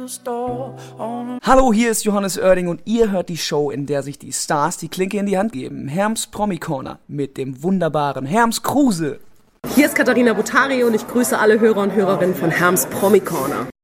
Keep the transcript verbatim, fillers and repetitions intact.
Hallo, hier ist Johannes Oerding und ihr hört die Show, in der sich die Stars die Klinke in die Hand geben. Herms Promi Corner mit dem wunderbaren Herms Kruse. Hier ist Katharina Boutari und ich grüße alle Hörer und Hörerinnen von Herms Promi Corner.